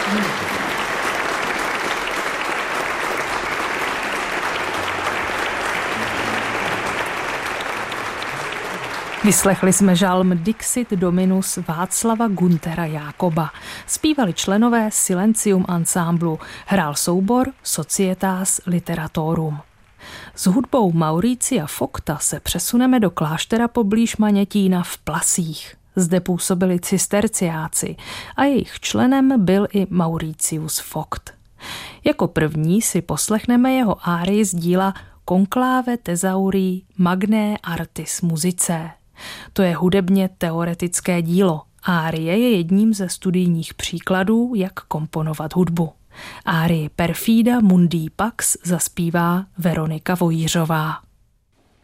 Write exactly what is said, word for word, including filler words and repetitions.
Vyslechli jsme žalm Dixit Dominus Václava Günthera Jákoba. Zpívali členové Silencium Ensemblu, hrál soubor Societas Literatorum. S hudbou Mauricia Vogta se přesuneme do kláštera poblíž Manětína v Plasích. Zde působili cisterciáci a jejich členem byl i Mauricius Vogt. Jako první si poslechneme jeho árii z díla Conclave Thesaurii Magnae Artis Musicae. To je hudebně teoretické dílo. Árie je jedním ze studijních příkladů, jak komponovat hudbu. Árii Perfida Mundi Pax zaspívá Veronika Vojířová.